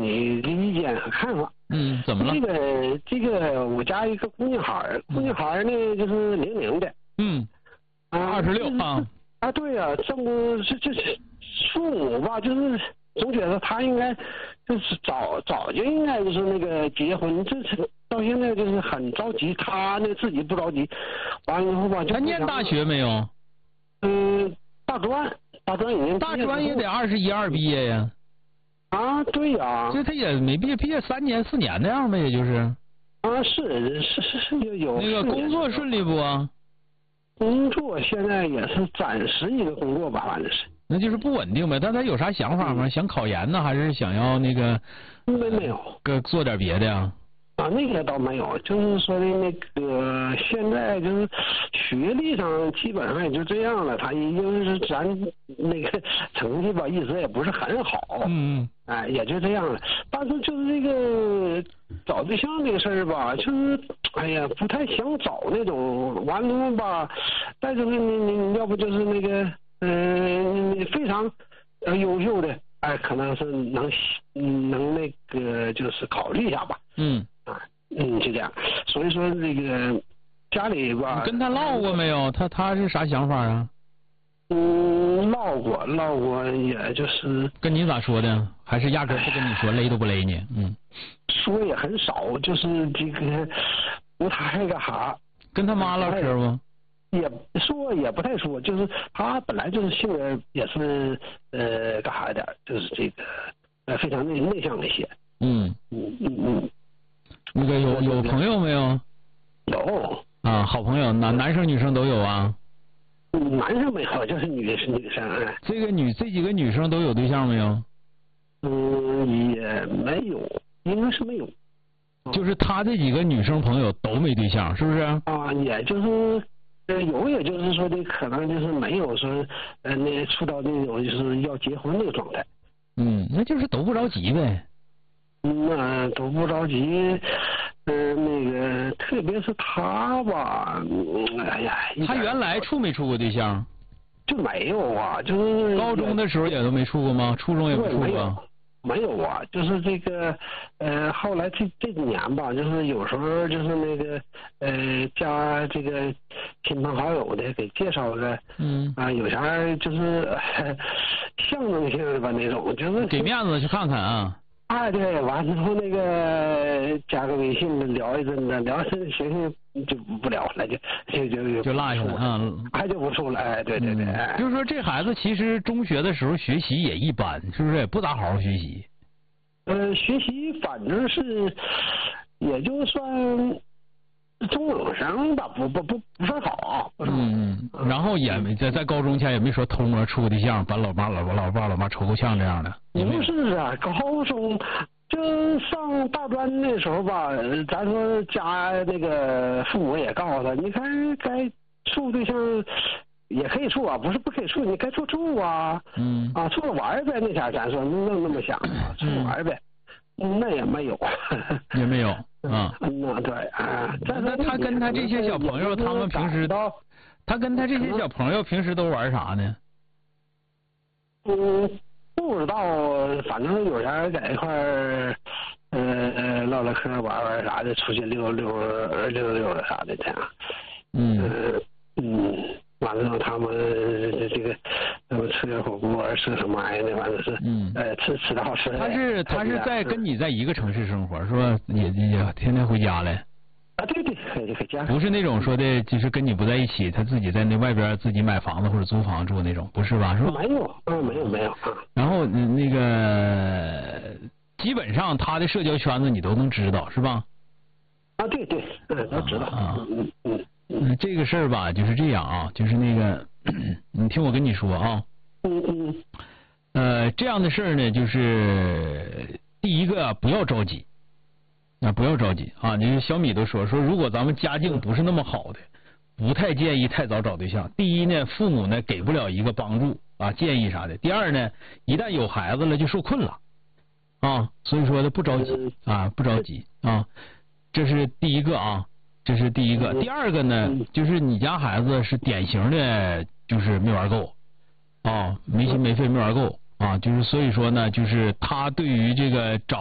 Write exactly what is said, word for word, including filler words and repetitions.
你的意见和看法。 嗯，怎么了？ 这个这个，我家一个姑娘孩儿，姑娘孩儿呢就是零零的。 嗯。 啊， 二十六啊。 啊，对呀、啊，这么这这父母吧，就是总觉得他应该就是早早就应该就是那个结婚，这是到现在就是很着急，他呢自己不着急，完了以后吧，就他念大学没有？ 嗯，大专，大专已经大专也得二十一二毕业呀。 啊，对呀、啊。 这他也没毕业，毕业三年四年那样呗，也就是。 啊，是是是是有有。 那个工作顺利不啊？ 工作现在也是暂时一个工作吧，反正是。 那就是不稳定呗。但他有啥想法吗？嗯、想考研呢，还是想要那个？ 没没有。 呃，做点别的呀？ 啊，那个倒没有，就是说的那个现在就是学历上基本上也就这样了。他已经是咱那个成绩吧，一直也不是很好。 嗯嗯。 哎，也就这样了。但是就是这个找对象这个事儿吧，就是哎呀，不太想找那种完了吧。再就是你你你要不就是那个嗯、呃、非常呃优秀的，哎，可能是能能那个就是考虑一下吧。 嗯。 啊，嗯，就这样。所以说这个家里吧， 你跟他唠过没有？他他是啥想法啊？ 嗯，唠过，唠过，也就是跟你咋说的？还是压根不跟你说，勒都不勒你？嗯， 说也很少，就是这个不太干啥。 跟他妈唠嗑不？ 也说也不太说，就是他本来就是性格也是呃干啥点，就是这个呃非常内内向一些。 嗯嗯嗯嗯。 那个有有朋友没有？ 有啊，好朋友，男男生女生都有啊。 男生没有，就是女是女生。 这个女这几个女生都有对象没有？ 嗯，也没有，应该是没有。 就是他这几个女生朋友都没对象，是不是？ 啊，也就是呃有，也就是说的可能就是没有说呃那处到那种就是要结婚那个状态。 嗯，那就是都不着急呗。 那都不着急，呃，那个，特别是他吧，嗯、哎呀， 他原来处没处过对象？ 就没有啊，就是高中的时候也都没处过吗？初中也不处过？ 没有啊，就是这个，呃，后来这这几年吧，就是有时候就是那个，呃，加这个亲朋好友的给介绍个， 嗯， 啊，有啥就是呃象征性的吧那种，就是给面子去看看啊。 哎，对，完之后那个加个微信聊一阵子，聊一阵行行就不聊了，就就就就落下了啊， 哎就不处了，哎，对对对、嗯哎， 就是说这孩子其实中学的时候学习也一般，是不是也不咋好好学习？ 呃，学习反正是也就算中等生吧，不不不不算好。 嗯嗯，然后也没在在高中前也没说偷摸处个对象，把老爸老老爸老妈抽够呛这样的。 不是啊，高中就上大专那时候吧，咱说家那个父母也告诉他，你看该处对象也可以处啊，不是不可以处，你该处处啊。 嗯。 啊，处着玩呗，那前咱说能那么想啊，处着玩呗。嗯，那也没有。 也没有啊。 嗯，对啊。 那他跟他这些小朋友，他们平时他跟他这些小朋友平时都玩啥呢？ 嗯。不知道，反正有人在一块儿，呃呃唠唠嗑、玩玩啥的，出去溜溜溜溜的啥的这样。 嗯。 呃、嗯，完了他们这个，他们吃点火锅，吃什么玩意儿的，反正是， 嗯， 呃，吃吃的好吃的。 他是他是在跟你在一个城市生活，是吧？也也天天回家来。 啊，对对，回回家。 不是那种说的，就是跟你不在一起，他自己在那外边自己买房子或者租房住那种，不是吧？是吧？ 没有，啊，没有没有啊。 然后那个基本上他的社交圈子你都能知道，是吧？ 啊，对对，嗯，都知道。 啊， 嗯嗯嗯，这个事儿吧，就是这样啊，就是那个，你听我跟你说啊。 嗯嗯。 呃，这样的事儿呢，就是第一个不要着急。啊，不要着急啊！你小米都说说，如果咱们家境不是那么好的，不太建议太早找对象。第一呢，父母呢给不了一个帮助啊，建议啥的。第二呢，一旦有孩子了就受困了啊，所以说呢不着急啊，不着急啊，这是第一个啊，这是第一个。第二个呢，就是你家孩子是典型的，就是没玩够啊，没心没肺没玩够啊，就是所以说呢，就是他对于这个找。